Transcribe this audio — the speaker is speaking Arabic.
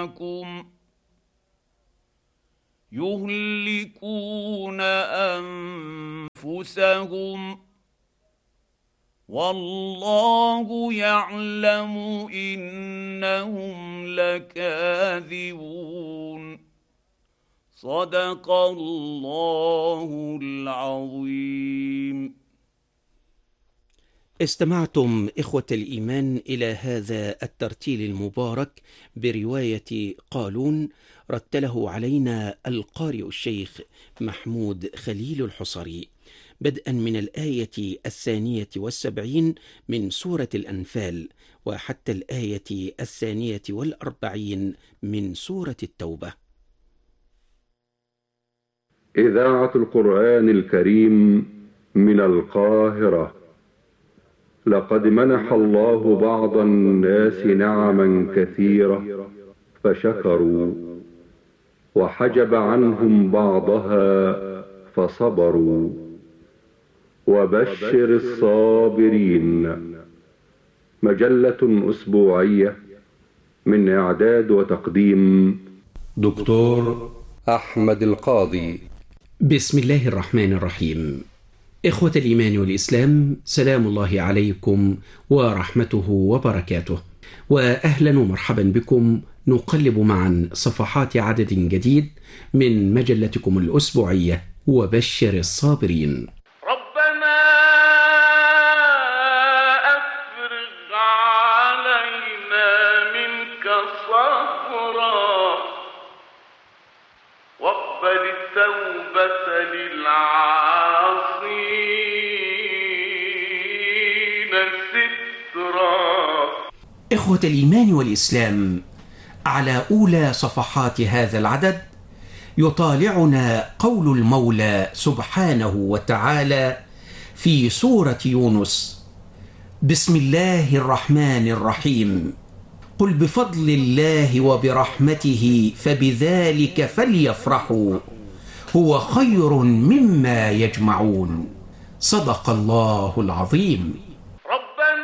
معكم يهلكون أنفسهم والله يعلم إنهم لكاذبون صدق الله العظيم. استمعتم إخوة الإيمان إلى هذا الترتيل المبارك برواية قالون، رتله علينا القارئ الشيخ محمود خليل الحصري، بدءا من الآية 72 من سورة الأنفال وحتى الآية 42 من سورة التوبة. إذاعة القرآن الكريم من القاهرة. لقد منح الله بعض الناس نعما كثيرة فشكروا، وحجب عنهم بعضها فصبروا، وبشر الصابرين. مجلة أسبوعية من إعداد وتقديم دكتور أحمد القاضي. بسم الله الرحمن الرحيم. إخوة الإيمان والإسلام، سلام الله عليكم ورحمته وبركاته، وأهلا ومرحبا بكم. نقلب معا صفحات عدد جديد من مجلتكم الأسبوعية وبشر الصابرين. ربنا أفرغ علينا منك صبرا واقبل التوبة للعاصين سترا. إخوة الإيمان والإسلام، على أولى صفحات هذا العدد يطالعنا قول المولى سبحانه وتعالى في سورة يونس: بسم الله الرحمن الرحيم، قل بفضل الله وبرحمته فبذلك فليفرحوا هو خير مما يجمعون. صدق الله العظيم.